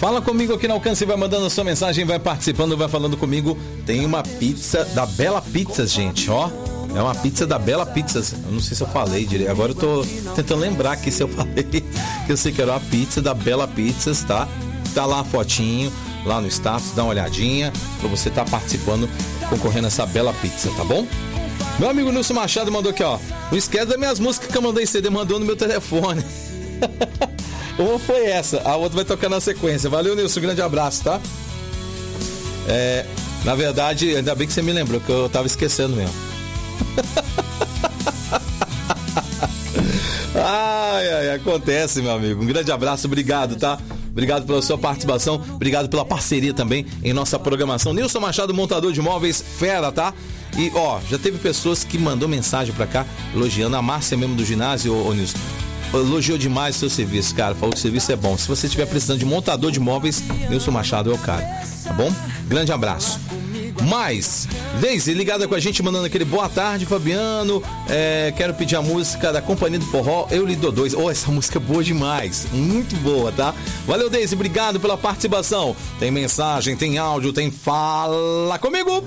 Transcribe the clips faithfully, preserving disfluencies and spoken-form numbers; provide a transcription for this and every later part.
Fala comigo aqui no alcance, vai mandando a sua mensagem, vai participando, vai falando comigo. Tem uma pizza da Bela Pizzas, gente, ó. É uma pizza da Bela Pizzas. Eu não sei se eu falei direito. Agora eu tô tentando lembrar aqui se eu falei. Que eu sei que era uma pizza da Bela Pizzas, tá? Tá lá a fotinho, lá no status, dá uma olhadinha pra você estar tá participando, concorrendo a essa Bela Pizza, tá bom? Meu amigo Nilson Machado mandou aqui, ó. Não esquece das minhas músicas que eu mandei C D, mandou no meu telefone. Uma foi essa, a outra vai tocar na sequência. Valeu, Nilson, grande abraço, tá? É, na verdade, ainda bem que você me lembrou, que eu tava esquecendo mesmo. Ai, ai, acontece, meu amigo. Um grande abraço, obrigado, tá? Obrigado pela sua participação, obrigado pela parceria também em nossa programação. Nilson Machado, montador de móveis, fera, tá? E, ó, já teve pessoas que mandou mensagem pra cá, elogiando. A Márcia mesmo do ginásio, ô, ô Nilson, elogiou demais o seu serviço, cara. Falou que o serviço é bom. Se você estiver precisando de montador de móveis, Nilson Machado é o cara, tá bom? Grande abraço. Mas, Deise, ligada com a gente, mandando aquele boa tarde, Fabiano. É, quero pedir a música da Companhia do Forró, Eu Lhe Dou Dois. Oh, essa música é boa demais, muito boa, tá? Valeu, Deise, obrigado pela participação. Tem mensagem, tem áudio, tem fala comigo.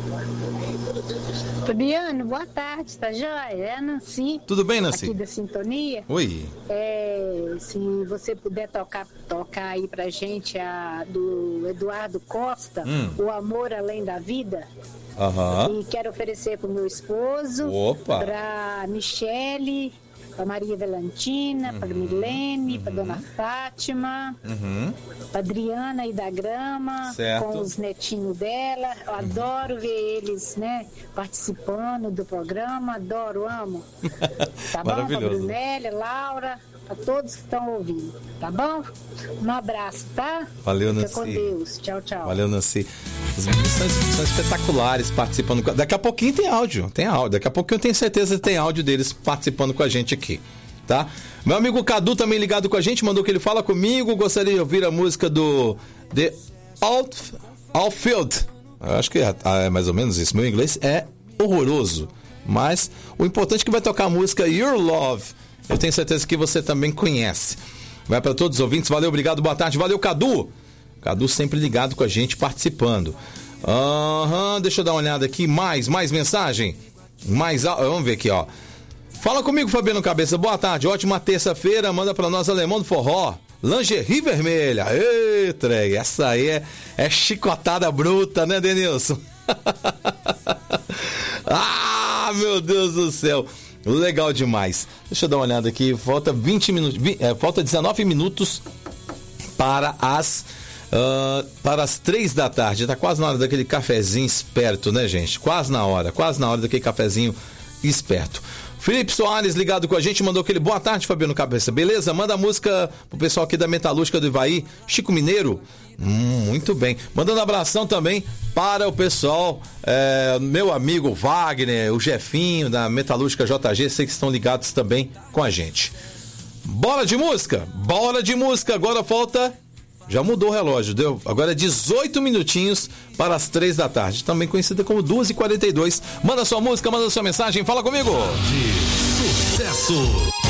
Fabiano, boa tarde, tá joia? É a Nancy. Tudo bem, Nancy? Aqui da Sintonia. Oi. É, se você puder tocar, tocar aí pra gente a do Eduardo Costa, hum. O Amor Além da Vida. Uhum. E quero oferecer pro meu esposo, Opa. Pra Michele, pra Maria Valentina, uhum. Pra Milene, uhum. Pra Dona Fátima, uhum. Pra Adriana e da Grama, certo. Com os netinhos dela. Eu uhum. adoro ver eles, né, participando do programa, adoro, amo. Tá bom? Pra Brunélia, Laura, pra todos que estão ouvindo, tá bom? Um abraço, tá? Valeu, Fica Nancy. com Deus. Tchau, tchau. Valeu, Nancy. Os meninos são, são espetaculares participando. Daqui a pouquinho tem áudio, tem áudio. Daqui a pouquinho eu tenho certeza que tem áudio deles participando com a gente aqui, tá? Meu amigo Cadu também ligado com a gente, mandou que ele fala comigo. Gostaria de ouvir a música do The Out, Outfield. Eu acho que é, é mais ou menos isso. Meu inglês é horroroso, mas o importante é que vai tocar a música Your Love. Eu tenho certeza que você também conhece. Vai para todos os ouvintes. Valeu, obrigado, boa tarde. Valeu, Cadu. Cadu sempre ligado com a gente, participando. Aham, uhum, deixa eu dar uma olhada aqui. Mais, mais mensagem? Mais, vamos ver aqui, ó. Fala comigo, Fabiano Cabeça. Boa tarde, ótima terça-feira. Manda para nós, Alemão do Forró. Lingerie vermelha. Eita, essa aí é, é chicotada bruta, né, Denilson? Ah, meu Deus do céu. Legal demais. Deixa eu dar uma olhada aqui. Falta vinte minutos. vinte, é, falta dezenove minutos para as uh, para as três da tarde. Tá quase na hora daquele cafezinho esperto, né, gente? Quase na hora. Quase na hora daquele cafezinho esperto. Felipe Soares ligado com a gente, mandou aquele boa tarde, Fabiano Cabeça. Beleza? Manda a música pro pessoal aqui da Metalúrgica do Ivaí, Chico Mineiro. Hum, muito bem. Mandando abração também para o pessoal, é, meu amigo Wagner, o Jefinho da Metalúrgica J G, sei que estão ligados também com a gente. Bora de música? Bora de música. Agora falta... Já mudou o relógio, deu? Agora é dezoito minutinhos para as três da tarde, também conhecida como duas e quarenta e dois. Manda sua música, manda sua mensagem, fala comigo. De sucesso.